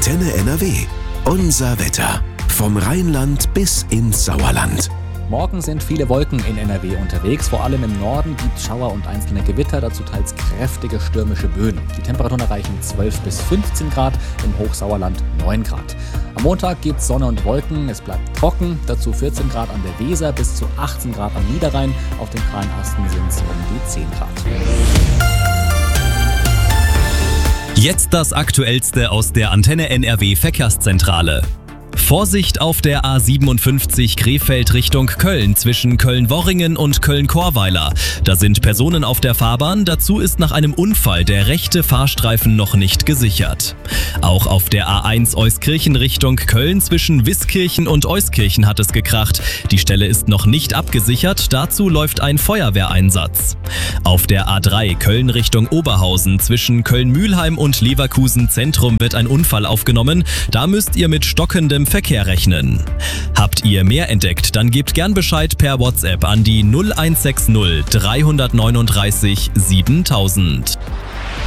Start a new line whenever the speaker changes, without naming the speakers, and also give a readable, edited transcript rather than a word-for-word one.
Antenne NRW. Unser Wetter. Vom Rheinland bis ins Sauerland.
Morgen sind viele Wolken in NRW unterwegs. Vor allem im Norden gibt es Schauer und einzelne Gewitter, dazu teils kräftige stürmische Böen. Die Temperaturen erreichen 12 bis 15 Grad, im Hochsauerland 9 Grad. Am Montag gibt es Sonne und Wolken, es bleibt trocken, dazu 14 Grad an der Weser bis zu 18 Grad am Niederrhein. Auf den kahlen Asten sind es um die 10 Grad.
Jetzt das Aktuellste aus der Antenne NRW Verkehrszentrale. Vorsicht auf der A57 Krefeld Richtung Köln zwischen Köln-Worringen und Köln-Chorweiler. Da sind Personen auf der Fahrbahn, dazu ist nach einem Unfall der rechte Fahrstreifen noch nicht gesichert. Auch auf der A1 Euskirchen Richtung Köln zwischen Wiskirchen und Euskirchen hat es gekracht. Die Stelle ist noch nicht abgesichert, dazu läuft ein Feuerwehreinsatz. Auf der A3 Köln Richtung Oberhausen zwischen Köln-Mühlheim und Leverkusen Zentrum wird ein Unfall aufgenommen. Da müsst ihr mit stockendem Verkehr rechnen. Habt ihr mehr entdeckt, dann gebt gern Bescheid per WhatsApp an die 0160 339 7000.